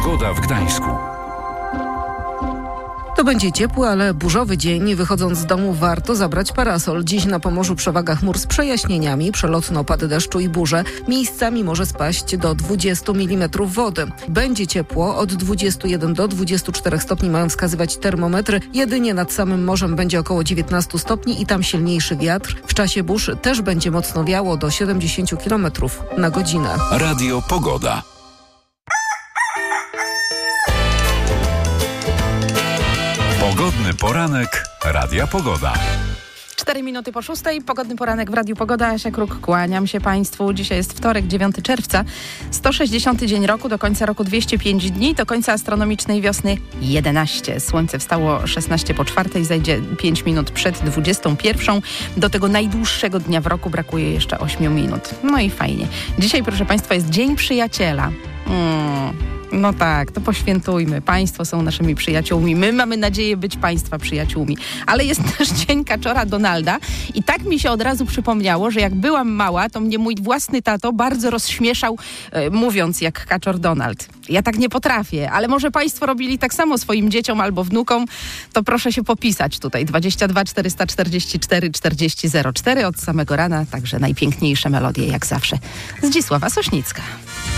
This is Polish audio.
Pogoda w Gdańsku. To będzie ciepły, ale burzowy dzień. Wychodząc z domu warto zabrać parasol. Dziś na Pomorzu przewaga chmur z przejaśnieniami, przelotne opady deszczu i burze. Miejscami może spaść do 20 mm wody. Będzie ciepło, od 21 do 24 stopni mają wskazywać termometry. Jedynie nad samym morzem będzie około 19 stopni i tam silniejszy wiatr. W czasie burz też będzie mocno wiało do 70 km na godzinę. Radio Pogoda. Pogodny poranek Radia Pogoda. 4 minuty po 6. Pogodny poranek w Radiu Pogoda. Asia Kruk, kłaniam się Państwu. Dzisiaj jest wtorek, 9 czerwca. 160 dzień roku, do końca roku 205 dni, do końca astronomicznej wiosny 11. Słońce wstało 16 po 4, zajdzie 5 minut przed 21. Do tego najdłuższego dnia w roku brakuje jeszcze 8 minut. No i fajnie. Dzisiaj, proszę Państwa, jest Dzień Przyjaciela. No tak, to poświętujmy. Państwo są naszymi przyjaciółmi. My mamy nadzieję być Państwa przyjaciółmi. Ale jest też Dzień Kaczora Donalda i tak mi się od razu przypomniało, że jak byłam mała, to mnie mój własny tato bardzo rozśmieszał, mówiąc jak Kaczor Donald. Ja tak nie potrafię, ale może Państwo robili tak samo swoim dzieciom albo wnukom, to proszę się popisać tutaj. 22 444 40 04 od samego rana, także najpiękniejsze melodie jak zawsze. Zdzisława Sośnicka.